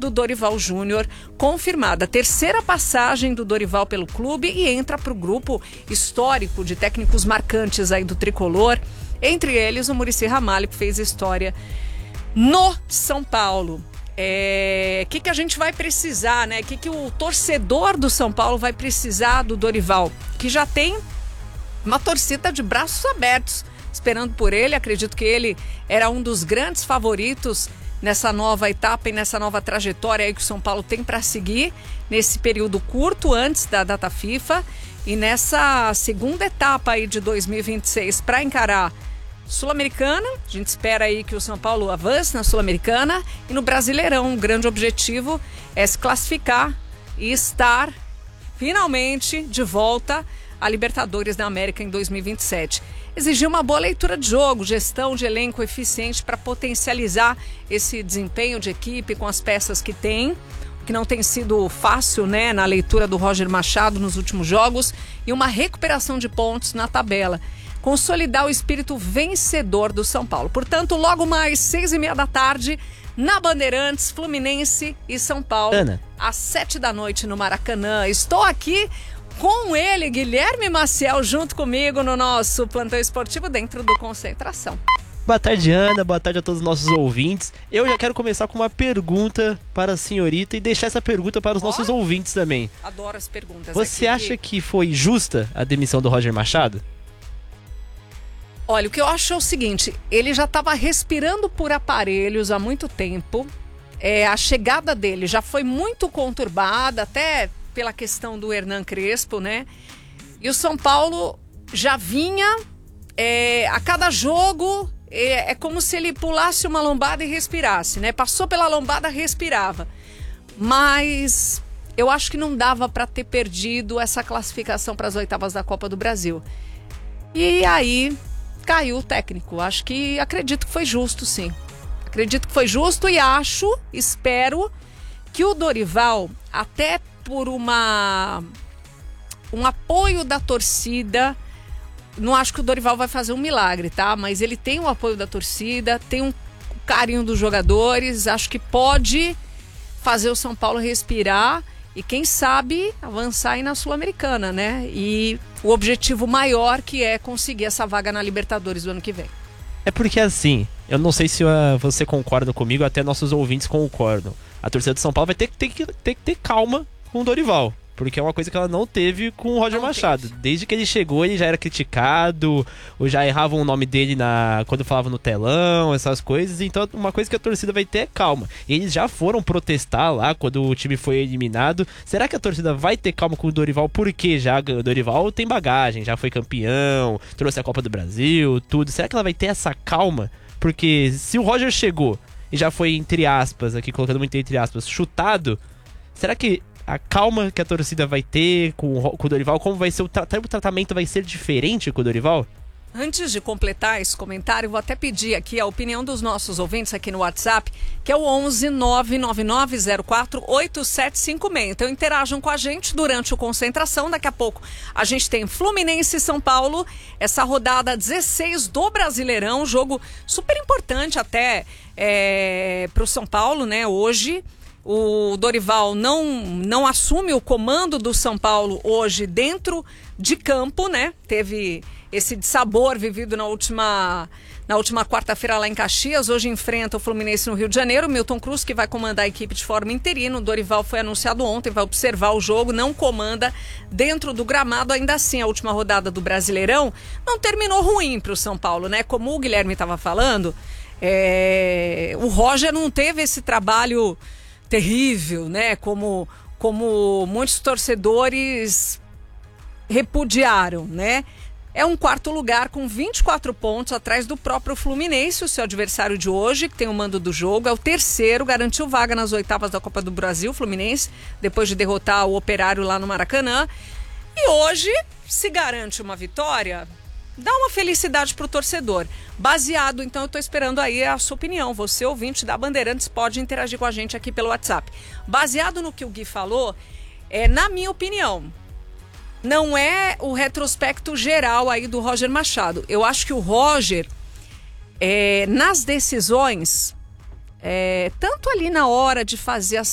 do Dorival Júnior confirmada. A terceira passagem do Dorival pelo clube e entra para o grupo histórico de técnicos marcantes aí do tricolor. Entre eles, o Muricy Ramalho, que fez história no São Paulo. Que a gente vai precisar, né? Que o torcedor do São Paulo vai precisar do Dorival, que já tem uma torcida de braços abertos esperando por ele. Acredito que ele era um dos grandes favoritos nessa nova etapa e nessa nova trajetória aí que o São Paulo tem para seguir nesse período curto antes da data FIFA e nessa segunda etapa aí de 2026 para encarar Sul-Americana. A gente espera aí que o São Paulo avance na Sul-Americana e no Brasileirão. O grande objetivo é se classificar e estar finalmente de volta à Libertadores da América em 2027. Exigir uma boa leitura de jogo, gestão de elenco eficiente para potencializar esse desempenho de equipe com as peças que tem, que não tem sido fácil, né, na leitura do Roger Machado nos últimos jogos, e uma recuperação de pontos na tabela. Consolidar o espírito vencedor do São Paulo. Portanto, logo mais 6h30 da tarde, na Bandeirantes, Fluminense e São Paulo, Ana, às 7 da noite no Maracanã. Estou aqui com ele, Guilherme Maciel, junto comigo no nosso plantão esportivo dentro do Concentração. boa tarde, Ana, boa tarde a todos os nossos ouvintes. Eu já quero começar com uma pergunta para a senhorita e deixar essa pergunta para os nossos ouvintes também. Adoro as perguntas. Você acha que foi justa a demissão do Roger Machado? Olha, o que eu acho é o seguinte, ele já estava respirando por aparelhos há muito tempo. A chegada dele já foi muito conturbada, até pela questão do Hernan Crespo, né? E o São Paulo já vinha, a cada jogo, é como se ele pulasse uma lombada e respirasse, né? Passou pela lombada, respirava. Mas eu acho que não dava para ter perdido essa classificação para as oitavas da Copa do Brasil. E aí caiu o técnico. Acredito que foi justo, sim. Acredito que foi justo e espero que o Dorival, até por um apoio da torcida, não acho que o Dorival vai fazer um milagre, tá? Mas ele tem o apoio da torcida, tem um carinho dos jogadores, acho que pode fazer o São Paulo respirar e quem sabe avançar aí na Sul-Americana, né? E o objetivo maior que é conseguir essa vaga na Libertadores do ano que vem. É porque assim, eu não sei se você concorda comigo, até nossos ouvintes concordam. A torcida do São Paulo vai ter que ter calma com o Dorival, porque é uma coisa que ela não teve com o Roger Machado. Desde que ele chegou, ele já era criticado, ou já erravam o nome dele quando falava no telão, essas coisas. Então, uma coisa que a torcida vai ter é calma. Eles já foram protestar lá quando o time foi eliminado. Será que a torcida vai ter calma com o Dorival? Porque já o Dorival tem bagagem, já foi campeão, trouxe a Copa do Brasil, tudo. Será que ela vai ter essa calma? Porque se o Roger chegou e já foi, entre aspas, aqui colocando muito entre aspas, chutado, será que a calma que a torcida vai ter com o Dorival, como vai ser o tratamento, vai ser diferente com o Dorival? Antes de completar esse comentário, vou até pedir aqui a opinião dos nossos ouvintes aqui no WhatsApp, que é o 11 99904 8756. Então interajam com a gente durante o Concentração. Daqui a pouco a gente tem Fluminense e São Paulo, essa rodada 16 do Brasileirão, jogo super importante até para o São Paulo, né? Hoje o Dorival não assume o comando do São Paulo hoje dentro de campo, né? Teve esse dissabor vivido na última quarta-feira lá em Caxias. Hoje enfrenta o Fluminense no Rio de Janeiro. Milton Cruz, que vai comandar a equipe de forma interina. O Dorival foi anunciado ontem, vai observar o jogo, não comanda dentro do gramado. Ainda assim, a última rodada do Brasileirão não terminou ruim para o São Paulo, né? Como o Guilherme estava falando, o Roger não teve esse trabalho terrível, né? Como muitos torcedores repudiaram, né? É um quarto lugar com 24 pontos atrás do próprio Fluminense, o seu adversário de hoje, que tem o mando do jogo. É o terceiro, garantiu vaga nas oitavas da Copa do Brasil, Fluminense, depois de derrotar o Operário lá no Maracanã. E hoje, se garante uma vitória, dá uma felicidade pro torcedor. Baseado, então, eu tô esperando aí a sua opinião. Você, ouvinte da Bandeirantes, pode interagir com a gente aqui pelo WhatsApp. Baseado no que o Gui falou, na minha opinião, não é o retrospecto geral aí do Roger Machado. Eu acho que o Roger, nas decisões, tanto ali na hora de fazer as